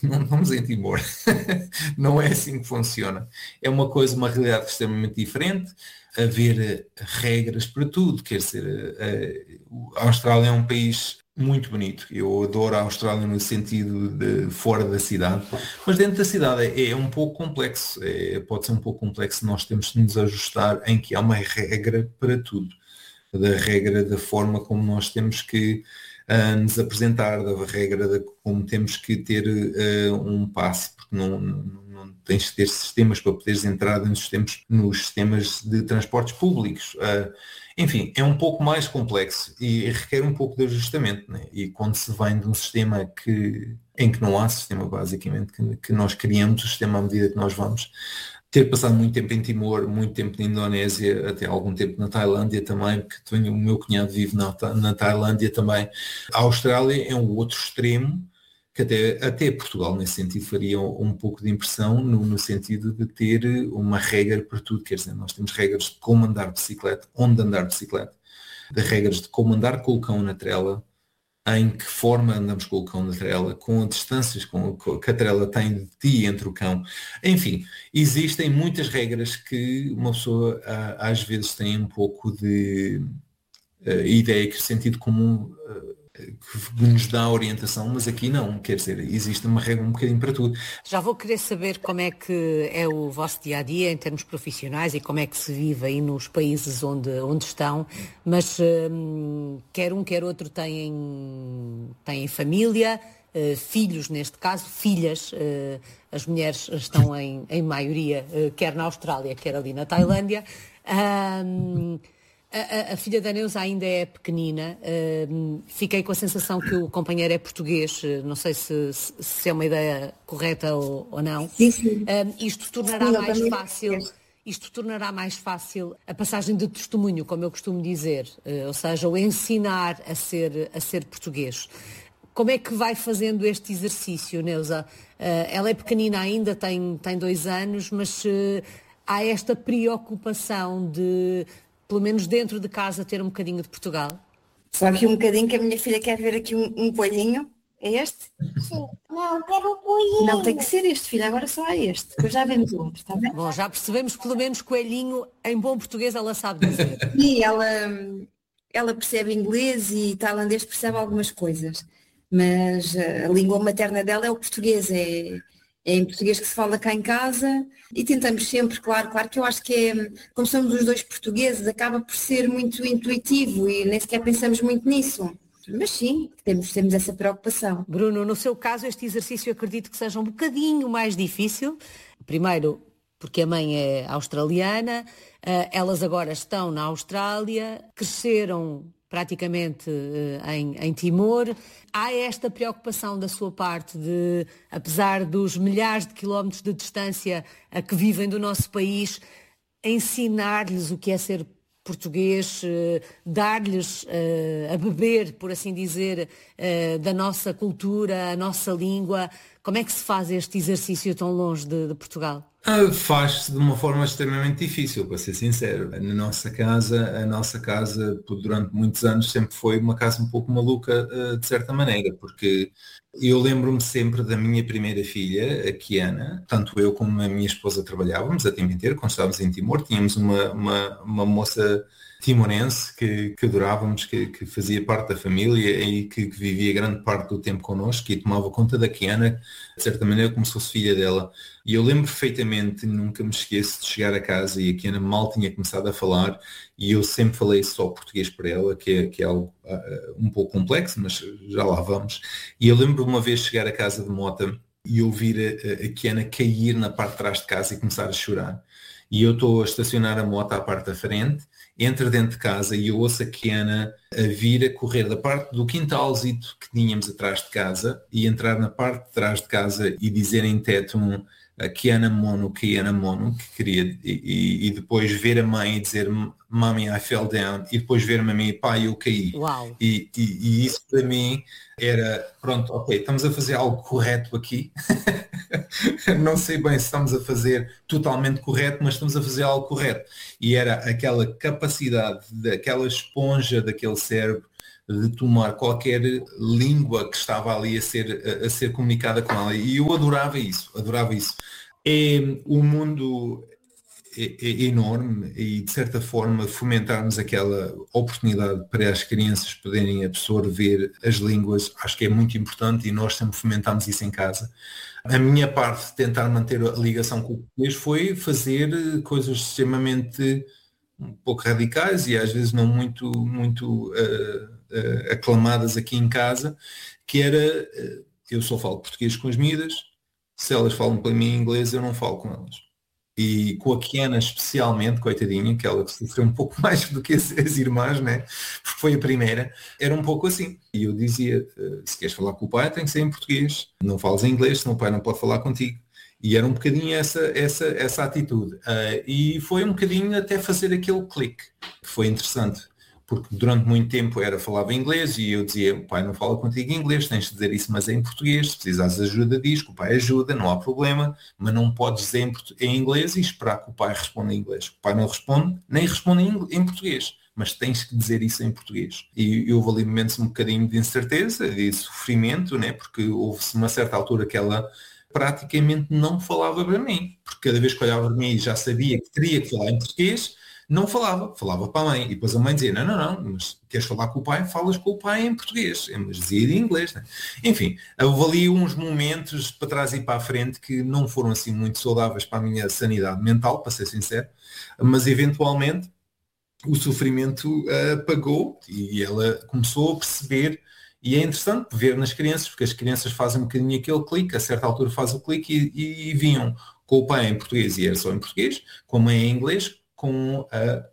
não estamos em Timor. Não é assim que funciona. É uma realidade extremamente diferente. Haver regras para tudo, quer dizer, a Austrália é um país muito bonito. Eu adoro a Austrália no sentido de fora da cidade, mas dentro da cidade é um pouco complexo. Pode ser um pouco complexo. Nós temos de nos ajustar em que há uma regra para tudo. Da regra da forma como nós temos que nos apresentar, da regra de como temos que ter um passe, porque não tens de ter sistemas para poderes entrar nos sistemas de transportes públicos. Enfim, é um pouco mais complexo e requer um pouco de ajustamento, né? E quando se vem de um sistema em que não há sistema, basicamente, que nós criamos o sistema à medida que nós vamos, ter passado muito tempo em Timor, muito tempo na Indonésia, até algum tempo na Tailândia também, porque o meu cunhado vive na Tailândia também. A Austrália é um outro extremo, que até Portugal, nesse sentido, faria um pouco de impressão, no sentido de ter uma regra para tudo. Quer dizer, nós temos regras de como andar de bicicleta, onde andar de bicicleta, de regras de como andar com o cão na trela, em que forma andamos com o cão na trela, com as distâncias que a trela tem de ti entre o cão. Enfim, existem muitas regras que uma pessoa às vezes tem um pouco de ideia que o sentido comum que nos dá orientação, mas aqui não, quer dizer, existe uma regra um bocadinho para tudo. Já vou querer saber como é que é o vosso dia-a-dia em termos profissionais e como é que se vive aí nos países onde estão, mas quer outro têm família, filhos neste caso, filhas, as mulheres estão em maioria, quer na Austrália, quer ali na Tailândia. A filha da Neuza ainda é pequenina, fiquei com a sensação que o companheiro é português, não sei se é uma ideia correta ou não. Sim. Isto tornará mais fácil a passagem de testemunho, como eu costumo dizer, ou seja, o ensinar a ser português. Como é que vai fazendo este exercício, Neuza? Ela é pequenina ainda, tem 2 anos, mas há esta preocupação de, pelo menos dentro de casa, ter um bocadinho de Portugal? Só aqui um bocadinho, que a minha filha quer ver aqui um coelhinho. É este? Sim. Não, quero um coelhinho. Não, tem que ser este, filha. Agora só há este. Depois já vemos outro, está bem? Bom, já percebemos que pelo menos coelhinho, em bom português, ela sabe dizer. E ela percebe inglês e tailandês percebe algumas coisas. Mas a língua materna dela é o português. É em português que se fala cá em casa e tentamos sempre, claro que eu acho que como somos os dois portugueses, acaba por ser muito intuitivo e nem sequer pensamos muito nisso. Mas sim, temos essa preocupação. Bruno, no seu caso, este exercício acredito que seja um bocadinho mais difícil. Primeiro, porque a mãe é australiana, elas agora estão na Austrália, cresceram praticamente em Timor. Há esta preocupação da sua parte de, apesar dos milhares de quilómetros de distância a que vivem do nosso país, ensinar-lhes o que é ser português, dar-lhes a beber, por assim dizer, da nossa cultura, a nossa língua. Como é que se faz este exercício tão longe de Portugal? Faz-se de uma forma extremamente difícil, para ser sincero. A nossa casa, durante muitos anos, sempre foi uma casa um pouco maluca, de certa maneira, porque eu lembro-me sempre da minha primeira filha, a Kiana. Tanto eu como a minha esposa trabalhávamos a tempo inteiro. Quando estávamos em Timor, tínhamos uma moça timorense que adorávamos, que fazia parte da família e que vivia grande parte do tempo connosco e tomava conta da Kiana, de certa maneira, como se fosse filha dela. E eu lembro perfeitamente, nunca me esqueço de chegar a casa e a Kiana mal tinha começado a falar e eu sempre falei só português para ela, que é algo um pouco complexo, mas já lá vamos. E eu lembro uma vez chegar a casa de moto e ouvir a Kiana cair na parte de trás de casa e começar a chorar. E eu estou a estacionar a moto à parte da frente, entro dentro de casa e eu ouço a Kiana a vir a correr da parte do quintalzito que tínhamos atrás de casa e entrar na parte de trás de casa e dizer em teto Kiana Mono, que queria, e depois ver a mãe e dizer Mommy, I fell down, e depois ver-me a mim, pai, eu caí. Uau. E isso para mim era, pronto, ok, estamos a fazer algo correto aqui. Não sei bem se estamos a fazer totalmente correto, mas estamos a fazer algo correto. E era aquela capacidade daquela esponja daquele cérebro de tomar qualquer língua que estava ali a ser comunicada com ela. E eu adorava isso. O mundo é enorme e, de certa forma, fomentarmos aquela oportunidade para as crianças poderem absorver as línguas, acho que é muito importante e nós sempre fomentámos isso em casa. A minha parte de tentar manter a ligação com o português foi fazer coisas extremamente um pouco radicais e às vezes não muito aclamadas aqui em casa, que era, eu só falo português com as miúdas, se elas falam para mim inglês eu não falo com elas. E com a Kiana especialmente, coitadinha, que ela sofreu um pouco mais do que as irmãs, né? Porque foi a primeira, era um pouco assim. E eu dizia, se queres falar com o pai tem que ser em português, não falas em inglês, senão o pai não pode falar contigo. E era um bocadinho essa atitude. E foi um bocadinho até fazer aquele clique, que foi interessante. Porque durante muito tempo falava inglês e eu dizia, o pai não fala contigo em inglês, tens de dizer isso, mas é em português, se precisares de ajuda diz, que o pai ajuda, não há problema, mas não podes dizer em inglês e esperar que o pai responda em inglês. O pai não responde, nem responde em português, mas tens que dizer isso em português. E houve ali momentos um bocadinho de incerteza, de sofrimento, né? Porque houve-se uma certa altura que ela praticamente não falava para mim, porque cada vez que olhava para mim já sabia que teria que falar em português, não falava para a mãe. E depois a mãe dizia, não, mas queres falar com o pai? Falas com o pai em português. Mas dizia em inglês, né? Enfim, houve ali uns momentos para trás e para a frente que não foram assim muito saudáveis para a minha sanidade mental, para ser sincero, mas eventualmente o sofrimento pagou e ela começou a perceber. E é interessante ver nas crianças, porque as crianças fazem um bocadinho aquele clique, a certa altura faz o clique e vinham com o pai em português e era só em português, com a mãe em inglês, com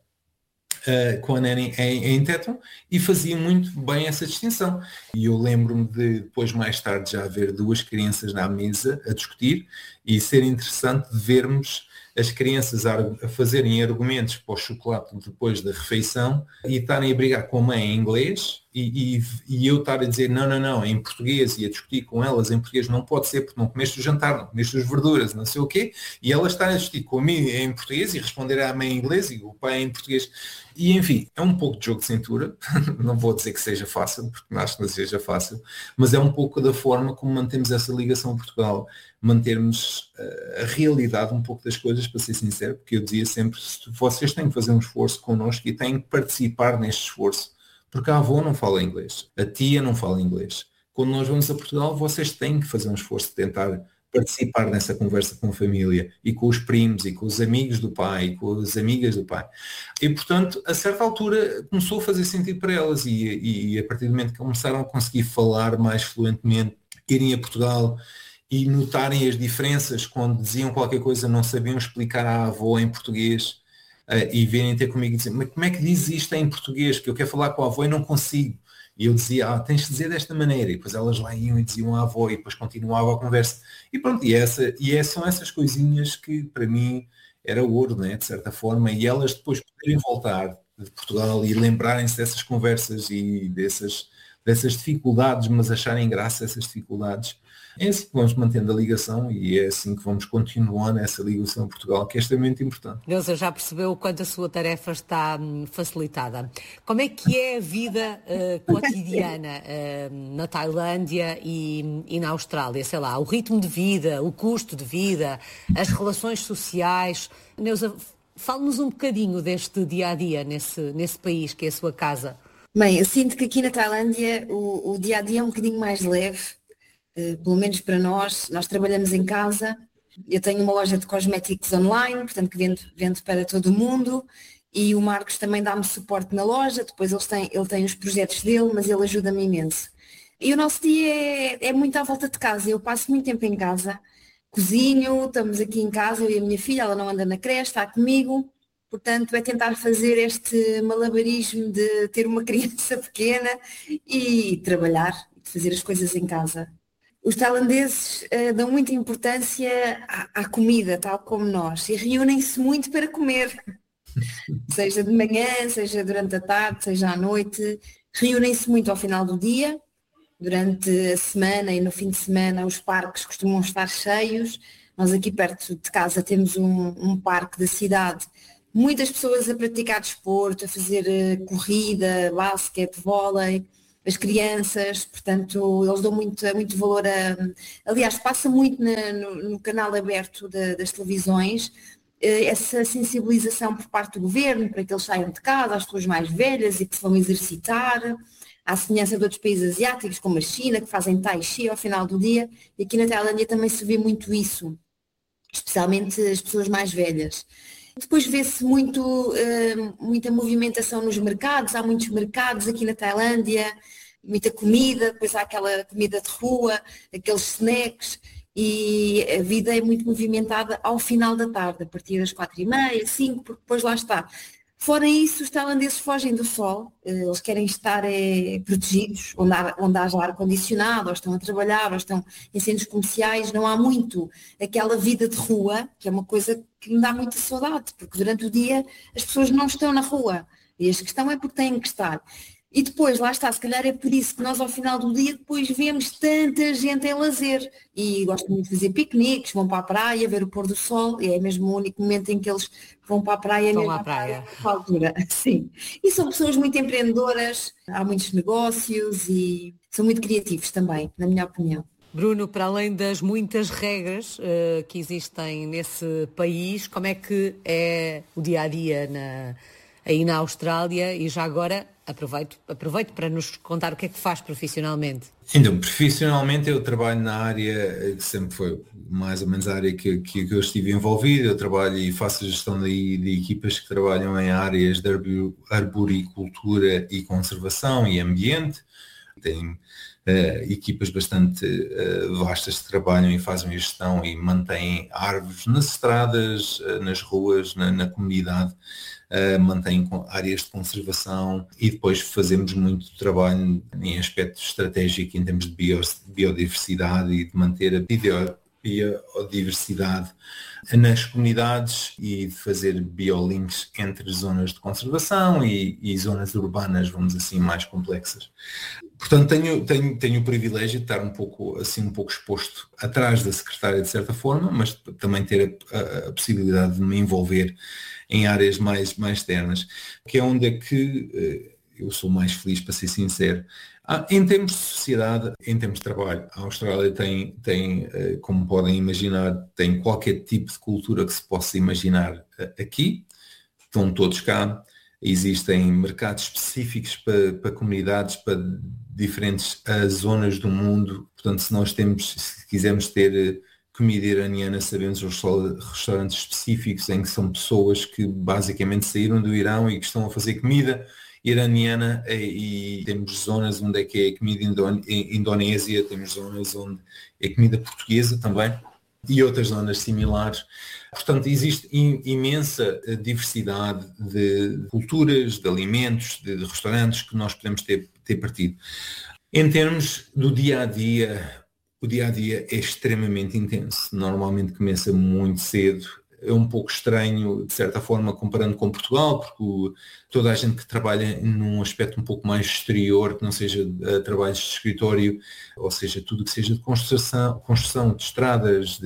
a Nani em tétano e fazia muito bem essa distinção. E eu lembro-me de depois mais tarde já haver duas crianças na mesa a discutir e ser interessante de vermos as crianças a fazerem argumentos para o chocolate depois da refeição e estarem a brigar com a mãe em inglês e eu estar a dizer não, em português e a discutir com elas em português não pode ser porque não comeste o jantar, não comeste as verduras, não sei o quê, e elas estarem a discutir comigo em português e responder à mãe em inglês e o pai em português. E enfim, é um pouco de jogo de cintura, não vou dizer que seja fácil, porque não acho que não seja fácil, mas é um pouco da forma como mantemos essa ligação a Portugal, mantermos a realidade um pouco das coisas, para ser sincero, porque eu dizia sempre, vocês têm que fazer um esforço connosco e têm que participar neste esforço, porque a avó não fala inglês, a tia não fala inglês. Quando nós vamos a Portugal, vocês têm que fazer um esforço de tentar participar nessa conversa com a família e com os primos e com os amigos do pai e com as amigas do pai. E, portanto, a certa altura começou a fazer sentido para elas e a partir do momento que começaram a conseguir falar mais fluentemente, irem a Portugal e notarem as diferenças quando diziam qualquer coisa, não sabiam explicar à avó em português e virem ter comigo e dizer, mas como é que diz isto em português? Que eu quero falar com a avó e não consigo. E eu dizia, tens de dizer desta maneira. E depois elas lá iam e diziam à avó e depois continuava a conversa. E pronto, são essas coisinhas que para mim era ouro, né, de certa forma. E elas depois poderem voltar de Portugal e lembrarem-se dessas conversas e dessas dificuldades, mas acharem graça essas dificuldades. É assim que vamos mantendo a ligação e é assim que vamos continuando essa ligação a Portugal, que é extremamente importante. Neuza já percebeu o quanto a sua tarefa está facilitada. Como é que é a vida cotidiana na Tailândia e na Austrália? Sei lá, o ritmo de vida, o custo de vida, as relações sociais. Neuza, fale-nos um bocadinho deste dia-a-dia nesse país que é a sua casa. Bem, eu sinto que aqui na Tailândia o dia-a-dia é um bocadinho mais leve. Pelo menos para nós trabalhamos em casa, eu tenho uma loja de cosméticos online, portanto que vendo para todo o mundo e o Marcos também dá-me suporte na loja, depois ele tem os projetos dele, mas ele ajuda-me imenso. E o nosso dia é muito à volta de casa, eu passo muito tempo em casa, cozinho, estamos aqui em casa, eu e a minha filha, ela não anda na creche, está comigo, portanto é tentar fazer este malabarismo de ter uma criança pequena e trabalhar, fazer as coisas em casa. Os tailandeses dão muita importância à comida, tal como nós, e reúnem-se muito para comer, seja de manhã, seja durante a tarde, seja à noite, reúnem-se muito ao final do dia, durante a semana e no fim de semana os parques costumam estar cheios, nós aqui perto de casa temos um parque da cidade, muitas pessoas a praticar desporto, a fazer corrida, basquete, vôlei. as crianças, portanto, eles dão muito valor aliás, passa muito no canal aberto das televisões, essa sensibilização por parte do governo para que eles saiam de casa, as pessoas mais velhas e que se vão exercitar, à semelhança de outros países asiáticos, como a China, que fazem tai chi ao final do dia, e aqui na Tailândia também se vê muito isso, especialmente as pessoas mais velhas. Depois vê-se muita movimentação nos mercados, há muitos mercados aqui na Tailândia, muita comida, depois há aquela comida de rua, aqueles snacks, e a vida é muito movimentada ao final da tarde, a partir das 4h30, 5, porque depois lá está. Fora isso, os tailandeses fogem do sol, eles querem estar protegidos, onde haja ar-condicionado, ou estão a trabalhar, ou estão em centros comerciais, não há muito aquela vida de rua, que é uma coisa que me dá muita saudade, porque durante o dia as pessoas não estão na rua, e a questão é porque têm que estar. E depois, lá está, se calhar é por isso que nós ao final do dia depois vemos tanta gente em lazer e gostam muito de fazer piqueniques, vão para a praia, ver o pôr do sol, e é mesmo o único momento em que eles vão para a praia, Vão mesmo à praia. à altura. Sim. E são pessoas muito empreendedoras, há muitos negócios e são muito criativos também, na minha opinião. Bruno, para além das muitas regras que existem nesse país, como é que é o dia-a-dia aí na Austrália? E já agora aproveito para nos contar o que é que faz profissionalmente. Então, profissionalmente eu trabalho na área, que sempre foi mais ou menos a área que eu estive envolvido. Eu trabalho e faço a gestão de equipas que trabalham em áreas de arboricultura e conservação e ambiente. Tenho equipas bastante vastas que trabalham e fazem a gestão e mantêm árvores nas estradas, nas ruas, na comunidade. Mantém áreas de conservação e depois fazemos muito trabalho em aspecto estratégico em termos de biodiversidade e de manter a biodiversidade nas comunidades e de fazer biolinks entre zonas de conservação e zonas urbanas, vamos assim, mais complexas. Portanto, tenho o privilégio de estar um pouco exposto atrás da secretária de certa forma, mas também ter a possibilidade de me envolver em áreas mais externas, que é onde é que eu sou mais feliz, para ser sincero. Em termos de sociedade, em termos de trabalho, a Austrália tem, como podem imaginar, tem qualquer tipo de cultura que se possa imaginar aqui, estão todos cá, existem mercados específicos para comunidades, para diferentes zonas do mundo, portanto se quisermos ter comida iraniana, sabemos os restaurantes específicos em que são pessoas que basicamente saíram do Irão e que estão a fazer comida iraniana, e temos zonas onde é que é comida indonésia, temos zonas onde é comida portuguesa também e outras zonas similares. Portanto, existe imensa diversidade de culturas, de alimentos, de restaurantes que nós podemos ter partido. Em termos do dia-a-dia, o dia-a-dia é extremamente intenso. Normalmente começa muito cedo. É um pouco estranho, de certa forma, comparando com Portugal, porque toda a gente que trabalha num aspecto um pouco mais exterior, que não seja trabalhos de escritório, ou seja, tudo que seja de construção de estradas,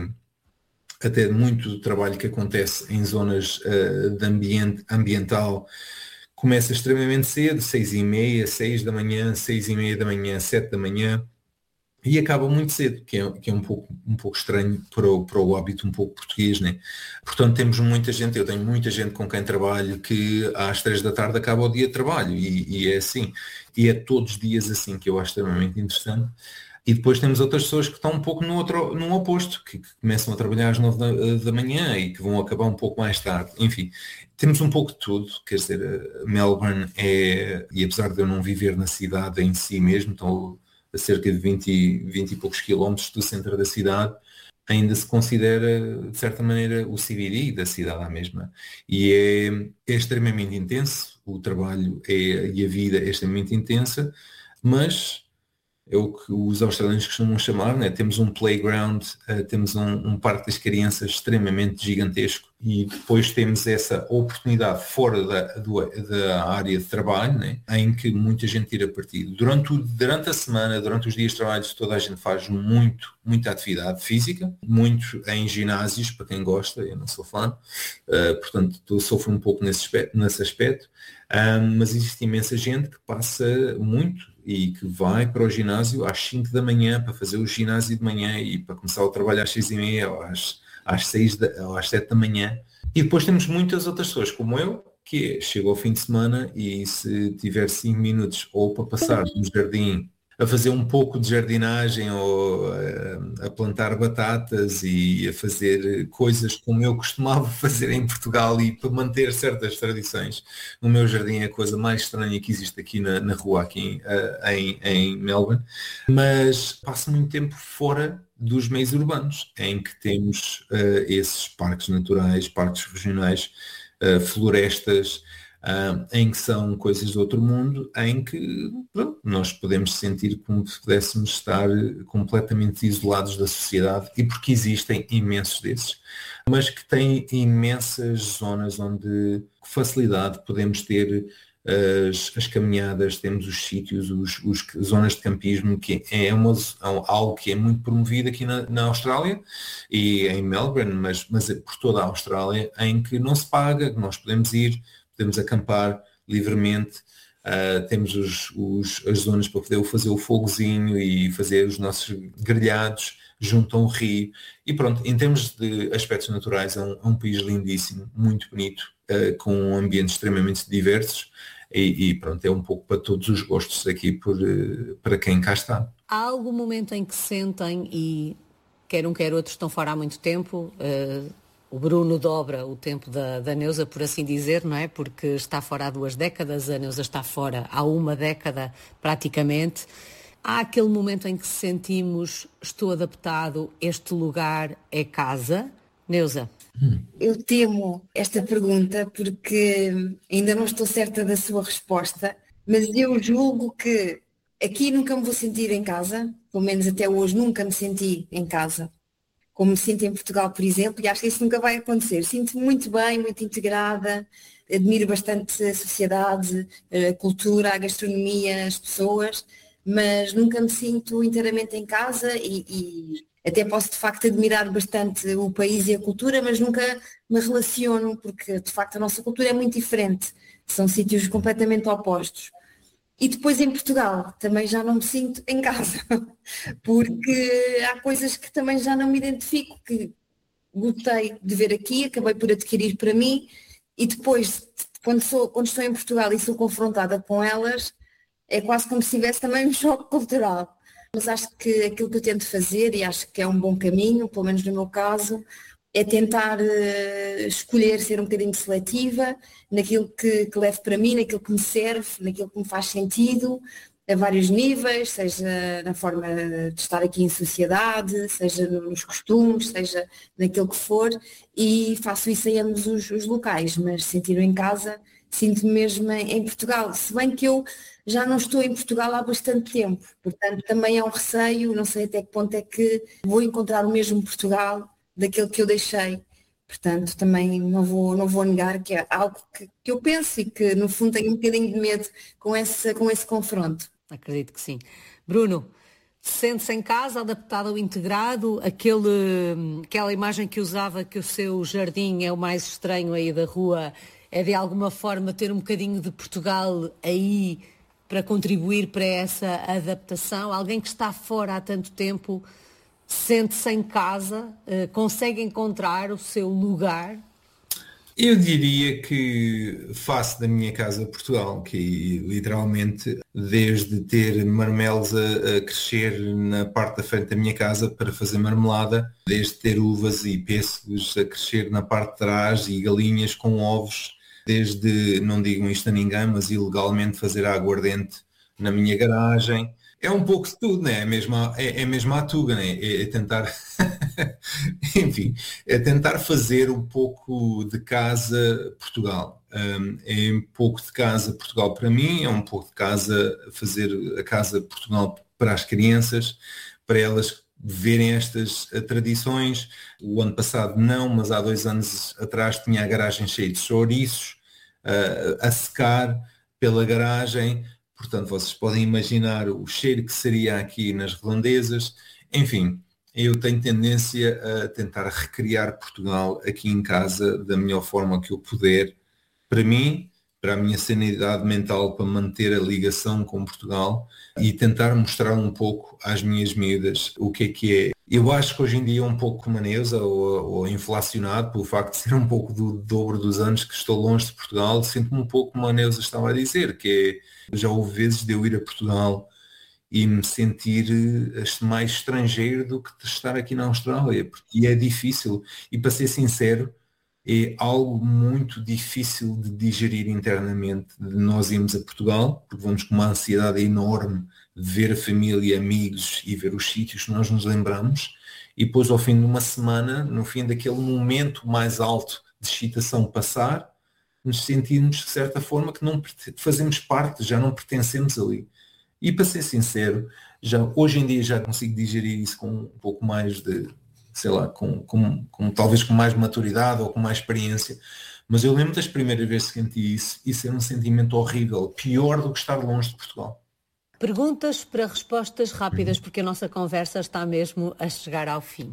até muito trabalho que acontece em zonas de ambiental, começa extremamente cedo, 6h30, 6 da manhã, 6h30 da manhã, 7 da manhã, e acaba muito cedo, que é um pouco estranho para o hábito um pouco português, né? Portanto, temos muita gente, eu tenho muita gente com quem trabalho que às 3 da tarde acaba o dia de trabalho, e é assim, e é todos os dias assim, que eu acho extremamente interessante. E depois temos outras pessoas que estão um pouco no oposto, que começam a trabalhar às 9 da manhã e que vão acabar um pouco mais tarde. Enfim, temos um pouco de tudo, quer dizer, Melbourne e apesar de eu não viver na cidade em si mesmo, estou a cerca de 20 e poucos quilómetros do centro da cidade, ainda se considera, de certa maneira, o CBD da cidade à mesma. E é extremamente intenso, o trabalho e a vida é extremamente intensa, mas é o que os australianos costumam chamar, né? Temos um playground, temos um parque das crianças extremamente gigantesco, e depois temos essa oportunidade fora da área de trabalho, né? Em que muita gente tira partido. Durante a semana, durante os dias de trabalho, toda a gente faz muita atividade física, muito em ginásios, para quem gosta, eu não sou fã, portanto sofro um pouco nesse aspecto, mas existe imensa gente que passa muito e que vai para o ginásio às 5 da manhã para fazer o ginásio de manhã e para começar o trabalho às 6h30 ou às 6 ou às 7 da manhã. E depois temos muitas outras pessoas como eu, que chega ao fim de semana e se tiver 5 minutos ou para passar no jardim a fazer um pouco de jardinagem ou a plantar batatas e a fazer coisas como eu costumava fazer em Portugal e para manter certas tradições. O meu jardim é a coisa mais estranha que existe aqui na rua, aqui em Melbourne, mas passo muito tempo fora dos meios urbanos, em que temos esses parques naturais, parques regionais, florestas, em que são coisas do outro mundo, em que pronto, nós podemos sentir como se pudéssemos estar completamente isolados da sociedade, e porque existem imensos desses, mas que têm imensas zonas onde com facilidade podemos ter as caminhadas, temos os sítios, as zonas de campismo, que é algo que é muito promovido aqui na Austrália e em Melbourne, mas por toda a Austrália, em que não se paga, que nós podemos ir, podemos acampar livremente, temos as zonas para poder fazer o fogozinho e fazer os nossos grelhados junto a um rio. E pronto, em termos de aspectos naturais, é um país lindíssimo, muito bonito, com ambientes extremamente diversos. E pronto, é um pouco para todos os gostos aqui para quem cá está. Há algum momento em que sentem, e quer um quer outro estão fora há muito tempo, o Bruno dobra o tempo da Neusa, por assim dizer, não é? Porque está fora há 2 décadas, a Neusa está fora há 1 década praticamente. Há aquele momento em que sentimos, estou adaptado, este lugar é casa? Neusa? Eu temo esta pergunta porque ainda não estou certa da sua resposta, mas eu julgo que aqui nunca me vou sentir em casa, pelo menos até hoje nunca me senti em casa, como me sinto em Portugal, por exemplo, e acho que isso nunca vai acontecer. Sinto-me muito bem, muito integrada, admiro bastante a sociedade, a cultura, a gastronomia, as pessoas, mas nunca me sinto inteiramente em casa e até posso de facto admirar bastante o país e a cultura, mas nunca me relaciono, porque de facto a nossa cultura é muito diferente, são sítios completamente opostos. E depois em Portugal também já não me sinto em casa, porque há coisas que também já não me identifico, que gostei de ver aqui, acabei por adquirir para mim, e depois, quando estou em Portugal e sou confrontada com elas, é quase como se tivesse também um choque cultural. Mas acho que aquilo que eu tento fazer, e acho que é um bom caminho, pelo menos no meu caso, é tentar escolher, ser um bocadinho seletiva naquilo que levo para mim, naquilo que me serve, naquilo que me faz sentido, a vários níveis, seja na forma de estar aqui em sociedade, seja nos costumes, seja naquilo que for, e faço isso em ambos os locais, mas sentir-me em casa, sinto-me mesmo em Portugal, se bem que eu já não estou em Portugal há bastante tempo, portanto também é um receio, não sei até que ponto é que vou encontrar o mesmo Portugal daquele que eu deixei. Portanto, também não vou negar que é algo que eu penso e que no fundo tenho um bocadinho de medo com esse confronto. Acredito que sim. Bruno, sente-se em casa, adaptado ao integrado, aquela imagem que usava que o seu jardim é o mais estranho aí da rua, é de alguma forma ter um bocadinho de Portugal aí para contribuir para essa adaptação? Alguém que está fora há tanto tempo sente-se em casa, consegue encontrar o seu lugar? Eu diria que faço da minha casa Portugal, que literalmente desde ter marmelos a crescer na parte da frente da minha casa para fazer marmelada, desde ter uvas e pêssegos a crescer na parte de trás e galinhas com ovos, desde, não digam isto a ninguém, mas ilegalmente fazer aguardente na minha garagem. É um pouco de tudo, né? É mesmo a tuga, né? É tentar, enfim, é tentar fazer um pouco de casa Portugal. É um pouco de casa Portugal para mim, é um pouco de casa, fazer a casa Portugal para as crianças, para elas verem estas tradições. O ano passado não, mas há 2 anos atrás tinha a garagem cheia de chouriços, a secar pela garagem. Portanto, vocês podem imaginar o cheiro que seria aqui nas redondezas. Enfim, eu tenho tendência a tentar recriar Portugal aqui em casa da melhor forma que eu puder, para mim, para a minha sanidade mental, para manter a ligação com Portugal e tentar mostrar um pouco às minhas miúdas o que é. Eu acho que hoje em dia um pouco como a Neuza, ou inflacionado pelo facto de ser um pouco do dobro dos anos que estou longe de Portugal, sinto-me um pouco como a Neuza estava a dizer, que é, já houve vezes de eu ir a Portugal e me sentir mais estrangeiro do que de estar aqui na Austrália, e é difícil, e para ser sincero, é algo muito difícil de digerir internamente, de nós irmos a Portugal, porque vamos com uma ansiedade enorme de ver a família, amigos e ver os sítios que nós nos lembramos, e depois ao fim de uma semana, no fim daquele momento mais alto de excitação passar, nos sentimos de certa forma que não fazemos parte, já não pertencemos ali. E para ser sincero, hoje em dia já consigo digerir isso com um pouco mais de, sei lá, talvez com mais maturidade ou com mais experiência, mas eu lembro das primeiras vezes que senti isso e ser um sentimento horrível, pior do que estar longe de Portugal. Perguntas para respostas rápidas, porque a nossa conversa está mesmo a chegar ao fim.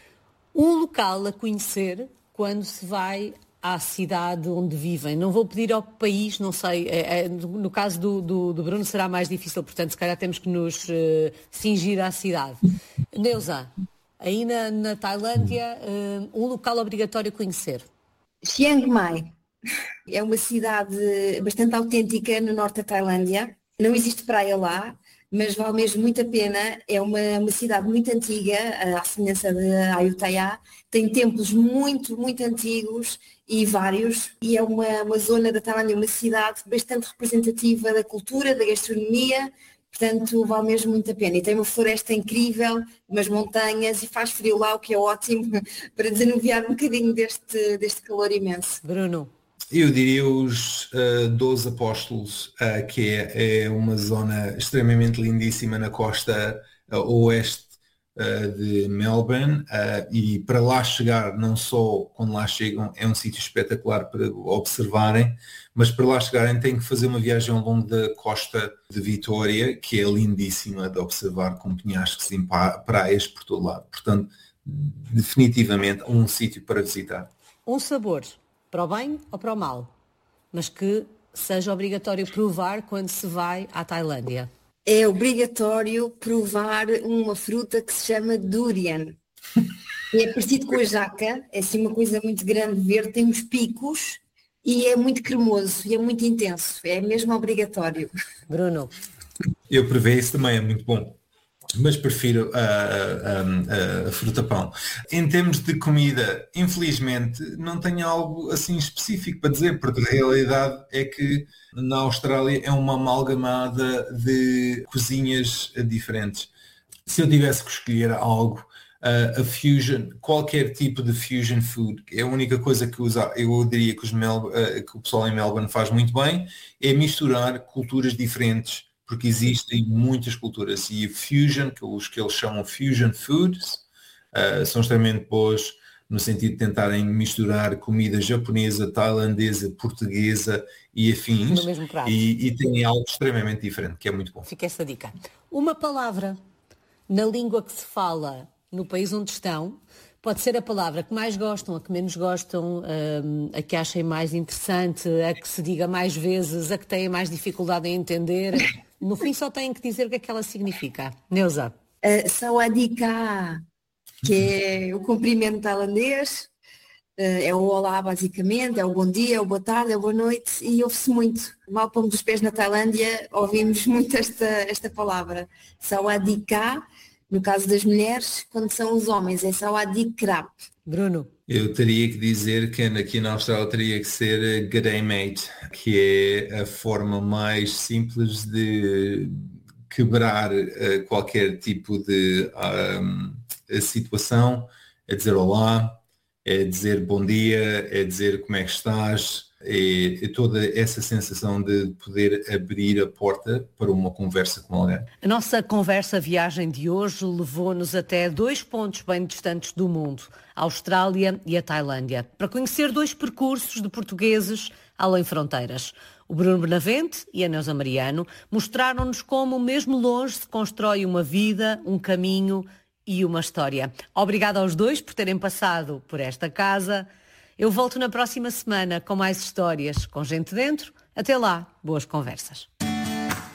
Um local a conhecer quando se vai à cidade onde vivem. Não vou pedir ao país, não sei, no caso do Bruno será mais difícil, portanto se calhar temos que nos cingir à cidade. Neuza, aí na Tailândia, um local obrigatório a conhecer. Chiang Mai é uma cidade bastante autêntica no norte da Tailândia. Não existe praia lá, mas vale mesmo muito a pena. É uma cidade muito antiga, à semelhança de Ayutthaya. Tem templos muito, muito antigos e vários. E é uma zona da Tailândia, uma cidade bastante representativa da cultura, da gastronomia. Portanto, vale mesmo muito a pena. E tem uma floresta incrível, umas montanhas e faz frio lá, o que é ótimo para desanuviar um bocadinho deste calor imenso. Bruno. Eu diria os 12 Apóstolos, que é uma zona extremamente lindíssima na costa oeste de Melbourne, e para lá chegar, não só quando lá chegam é um sítio espetacular para observarem, mas para lá chegarem têm que fazer uma viagem ao longo da costa de Vitória, que é lindíssima de observar, com penhascos e praias por todo lado. Portanto, definitivamente um sítio para visitar. Um sabor, para o bem ou para o mal, mas que seja obrigatório provar quando se vai à Tailândia. É obrigatório provar uma fruta que se chama durian. É parecido com a jaca, é assim uma coisa muito grande, verde, tem uns picos e é muito cremoso e é muito intenso, é mesmo obrigatório. Bruno. Eu provei isso também, é muito bom, mas prefiro a fruta-pão. Em termos de comida, infelizmente, não tenho algo assim específico para dizer, porque a realidade é que na Austrália é uma amalgamada de cozinhas diferentes. Se eu tivesse que escolher algo, a fusion, qualquer tipo de fusion food, é a única coisa que eu diria que o pessoal em Melbourne faz muito bem, é misturar culturas diferentes, porque existem muitas culturas, e fusion, que eles chamam fusion foods, são extremamente boas no sentido de tentarem misturar comida japonesa, tailandesa, portuguesa e afins, no mesmo prato. E têm algo extremamente diferente, que é muito bom. Fica essa dica. Uma palavra na língua que se fala no país onde estão, pode ser a palavra que mais gostam, a que menos gostam, a que achem mais interessante, a que se diga mais vezes, a que têm mais dificuldade em entender. No fim só têm que dizer o que é que ela significa. Neuza. Sawadika, que é o cumprimento tailandês, é o olá basicamente, é o bom dia, é o boa tarde, é o boa noite, e ouve-se muito. Mal pomos os pés na Tailândia, ouvimos muito esta palavra. Sawadika, no caso das mulheres, quando são os homens, é Sawadikrap. Bruno. Eu teria que dizer que aqui na Austrália teria que ser G'day Mate, que é a forma mais simples de quebrar qualquer tipo de situação, é dizer olá, é dizer bom dia, é dizer como é que estás, é toda essa sensação de poder abrir a porta para uma conversa com alguém. A nossa conversa-viagem de hoje levou-nos até 2 pontos bem distantes do mundo, a Austrália e a Tailândia, para conhecer 2 percursos de portugueses além fronteiras. O Bruno Benavente e a Neuza Mariano mostraram-nos como, mesmo longe, se constrói uma vida, um caminho e uma história. Obrigada aos 2 por terem passado por esta casa. Eu volto na próxima semana com mais histórias, com gente dentro Até lá, boas conversas.